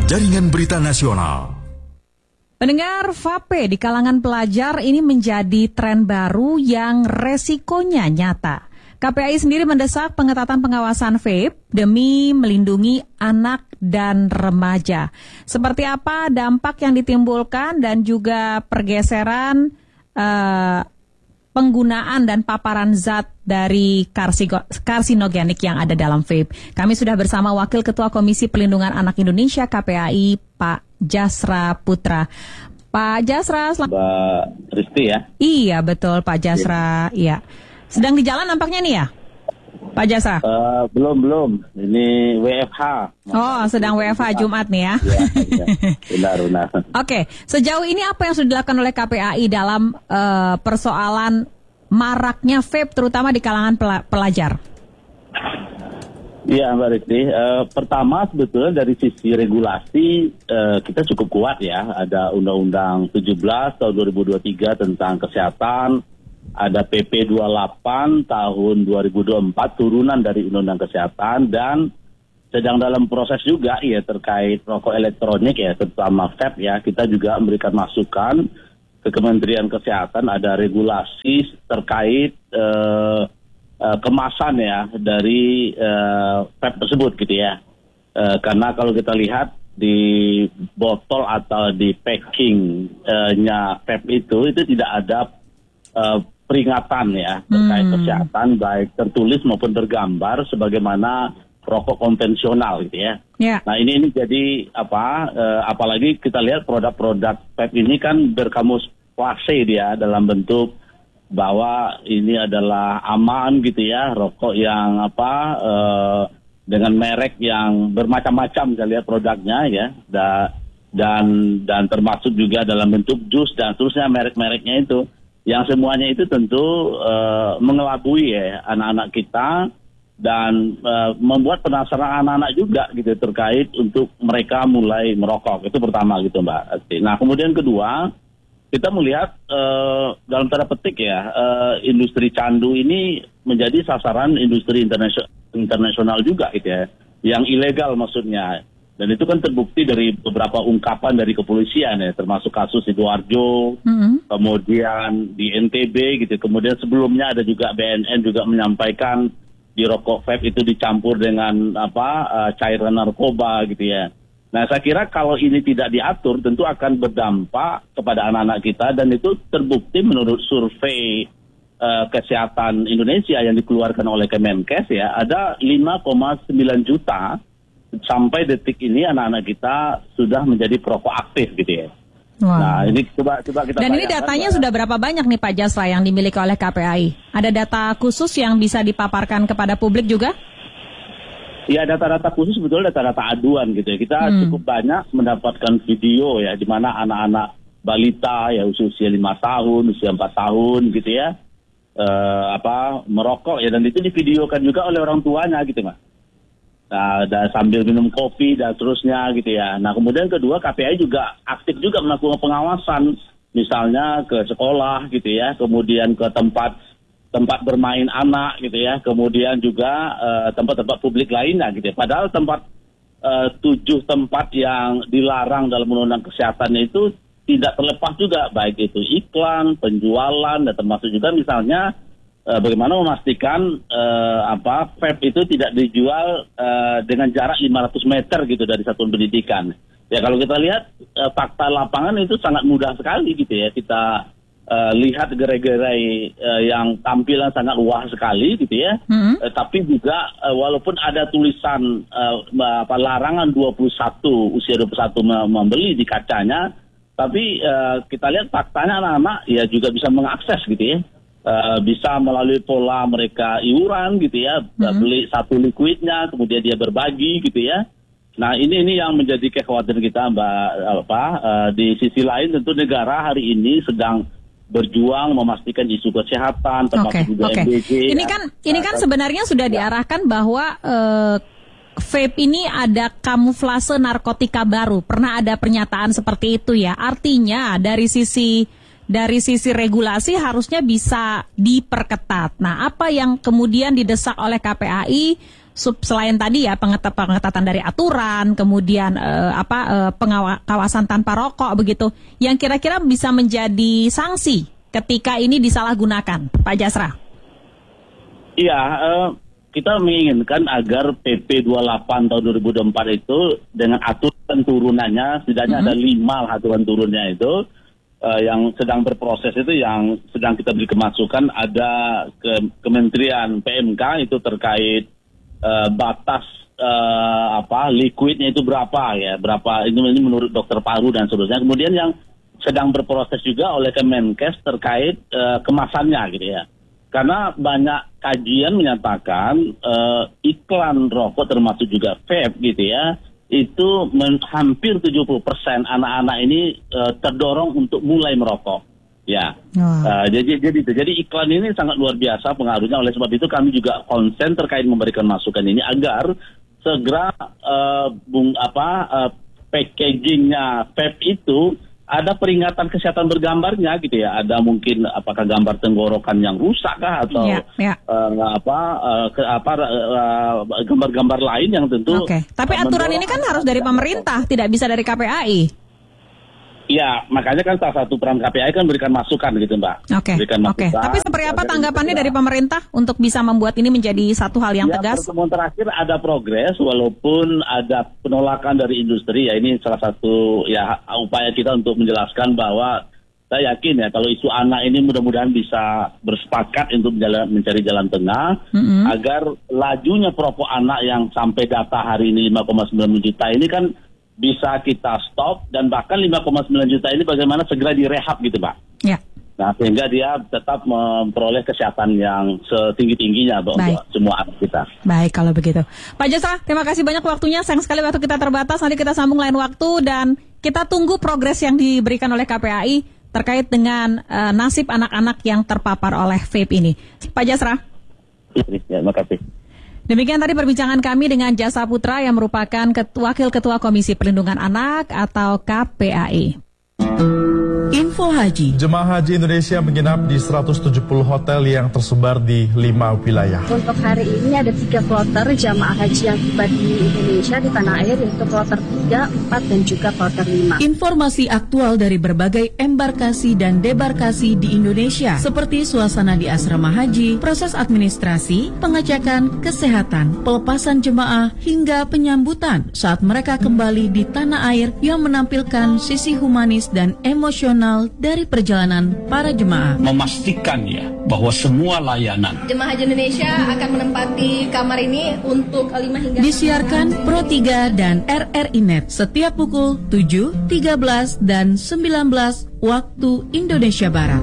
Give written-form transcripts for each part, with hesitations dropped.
Jaringan Berita Nasional. Pendengar, vape di kalangan pelajar ini menjadi tren baru yang resikonya nyata. KPAI sendiri mendesak pengetatan pengawasan vape demi melindungi anak dan remaja. Seperti apa dampak yang ditimbulkan dan juga pergeseran penggunaan dan paparan zat dari karsinogenik yang ada dalam vape. Kami sudah bersama Wakil Ketua Komisi Perlindungan Anak Indonesia KPAI, Pak Jasra Putra. Pak Jasra, Mbak Risti ya? Iya betul Pak Jasra, iya. Sedang di jalan nampaknya nih ya, Pak Jasra? Belum. Ini WFH. Oh, sedang WFH Jumat nih ya? Iya, benar. Oke, sejauh ini apa yang sudah dilakukan oleh KPAI dalam persoalan maraknya vape terutama di kalangan pelajar? Iya Mbak Risti, pertama sebetulnya dari sisi regulasi kita cukup kuat ya. Ada Undang-Undang 17 tahun 2023 tentang kesehatan, ada PP 28 tahun 2024 turunan dari Undang-Undang Kesehatan, dan sedang dalam proses juga ya terkait rokok elektronik ya, terutama vape ya. Kita juga memberikan masukan ke Kementerian Kesehatan, ada regulasi terkait kemasan ya dari vape tersebut gitu ya. Karena kalau kita lihat di botol atau di packingnya vape itu tidak ada peringatan ya terkait kesehatan, baik tertulis maupun tergambar sebagaimana rokok konvensional gitu ya. Yeah. Nah ini jadi apalagi kita lihat produk-produk vape ini kan berkamuflase dia dalam bentuk bahwa ini adalah aman gitu ya, rokok yang dengan merek yang bermacam-macam, kita lihat produknya ya, dan termasuk juga dalam bentuk jus dan seterusnya merek-mereknya itu. Yang semuanya itu tentu mengelabui ya anak-anak kita dan membuat penasaran anak-anak juga gitu terkait untuk mereka mulai merokok. Itu pertama gitu Mbak. Nah kemudian kedua, kita melihat dalam tanda petik ya industri candu ini menjadi sasaran industri internasional juga gitu ya, yang ilegal maksudnya. Dan itu kan terbukti dari beberapa ungkapan dari kepolisian ya, termasuk kasus Sidoarjo, kemudian di NTB gitu, kemudian sebelumnya ada juga BNN juga menyampaikan di rokok vape itu dicampur dengan cairan narkoba gitu ya. Nah saya kira kalau ini tidak diatur tentu akan berdampak kepada anak-anak kita, dan itu terbukti menurut survei kesehatan Indonesia yang dikeluarkan oleh Kemenkes ya, ada 5,9 juta sampai detik ini anak-anak kita sudah menjadi perokok aktif gitu ya. Wow. Nah ini coba kita. Dan ini datanya sudah berapa banyak nih Pak Jasra yang dimiliki oleh KPAI? Ada data khusus yang bisa dipaparkan kepada publik juga? Ya data-data khusus sebetulnya data-data aduan gitu ya. Kita cukup banyak mendapatkan video ya di mana anak-anak balita ya usia 5 tahun, usia 4 tahun gitu ya merokok ya, dan itu divideokan juga oleh orang tuanya gitu Mas. Nah, sambil minum kopi dan seterusnya gitu ya. Nah kemudian kedua, KPAI juga aktif juga melakukan pengawasan misalnya ke sekolah gitu ya, kemudian ke tempat bermain anak gitu ya, kemudian juga tempat-tempat publik lainnya gitu ya. Padahal 7 tempat yang dilarang dalam Undang-Undang Kesehatan itu tidak terlepas juga, baik itu iklan, penjualan, dan termasuk juga misalnya bagaimana memastikan vape itu tidak dijual dengan jarak 500 meter gitu dari satuan pendidikan. Ya kalau kita lihat fakta lapangan itu sangat mudah sekali gitu ya. Kita lihat gerai-gerai yang tampilan sangat wah sekali gitu ya. Tapi juga walaupun ada tulisan larangan 21, usia 21 membeli di kacanya, tapi kita lihat faktanya anak-anak ya juga bisa mengakses gitu ya. Bisa melalui pola mereka iuran gitu ya, beli satu liquidnya kemudian dia berbagi gitu ya. Nah ini yang menjadi kekhawatiran kita Mbak di sisi lain tentu negara hari ini sedang berjuang memastikan isu kesehatan termasuk juga MBG. Ini kan sebenarnya sudah diarahkan bahwa vape ini ada kamuflase narkotika baru. Pernah ada pernyataan seperti itu ya. Artinya dari sisi regulasi harusnya bisa diperketat. Nah, apa yang kemudian didesak oleh KPAI selain tadi ya pengetatan dari aturan, kemudian pengawasan tanpa rokok begitu, yang kira-kira bisa menjadi sanksi ketika ini disalahgunakan, Pak Jasra? Iya, kita menginginkan agar PP 28 tahun 2024 itu dengan aturan turunannya, setidaknya ada 5 aturan turunnya itu, yang sedang berproses itu, yang sedang kita beri kemasukan, ada Kementerian PMK itu terkait batas liquidnya itu berapa ini menurut dokter paru dan seterusnya. Kemudian yang sedang berproses juga oleh Kemenkes terkait kemasannya gitu ya. Karena banyak kajian menyatakan iklan rokok termasuk juga vape gitu ya, itu hampir 70% anak-anak ini terdorong untuk mulai merokok. Ya, jadi iklan ini sangat luar biasa pengaruhnya. Oleh sebab itu kami juga konsen terkait memberikan masukan ini agar segera packagingnya vape itu ada peringatan kesehatan bergambarnya gitu ya. Ada mungkin apakah gambar tenggorokan yang rusak kah atau gambar-gambar lain yang tentu. Oke. Tapi aturan ini kan harus dari pemerintah, tidak bisa dari KPAI. Ya, makanya kan salah satu peran KPAI kan berikan masukan gitu, Mbak. Oke. Tapi seperti apa tanggapannya dari pemerintah untuk bisa membuat ini menjadi satu hal yang tegas? Pertemuan terakhir ada progres walaupun ada penolakan dari industri. Ya, ini salah satu upaya kita untuk menjelaskan bahwa saya yakin ya kalau isu anak ini mudah-mudahan bisa bersepakat untuk mencari jalan tengah agar lajunya perokok anak yang sampai data hari ini 5,9 juta ini kan bisa kita stop, dan bahkan 5,9 juta ini bagaimana segera direhab gitu, Pak. Ya. Nah, sehingga dia tetap memperoleh kesehatan yang setinggi-tingginya untuk semua anak kita. Baik, kalau begitu. Pak Jasra, terima kasih banyak waktunya. Sayang sekali waktu kita terbatas. Nanti kita sambung lain waktu dan kita tunggu progres yang diberikan oleh KPAI terkait dengan nasib anak-anak yang terpapar oleh vape ini. Pak Jasra. Ya, terima kasih. Demikian tadi perbincangan kami dengan Jasa Putra yang merupakan Wakil Ketua Komisi Perlindungan Anak atau KPAI. Info Haji. Jemaah Haji Indonesia menginap di 170 hotel yang tersebar di 5 wilayah. Untuk hari ini ada 3 kloter jamaah haji yang tiba di Indonesia di tanah air, yaitu kloter 3, 4, dan juga kloter 5. Informasi aktual dari berbagai embarkasi dan debarkasi di Indonesia, seperti suasana di asrama haji, proses administrasi, pengecekan, kesehatan, pelepasan jemaah, hingga penyambutan saat mereka kembali di tanah air yang menampilkan sisi humanis dan emosional dari perjalanan para jemaah. Memastikan ya bahwa semua layanan jemaah haji Indonesia akan menempati kamar ini untuk 5 hingga disiarkan Pro 3 dan RRI Net setiap pukul 7, 13, dan 19 waktu Indonesia Barat.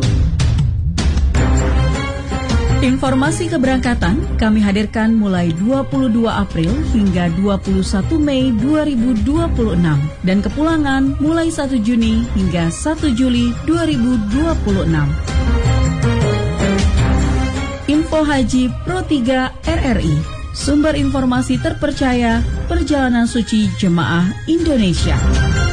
Informasi keberangkatan kami hadirkan mulai 22 April hingga 21 Mei 2026 dan kepulangan mulai 1 Juni hingga 1 Juli 2026. Info Haji Pro 3 RRI, sumber informasi terpercaya perjalanan suci jemaah Indonesia.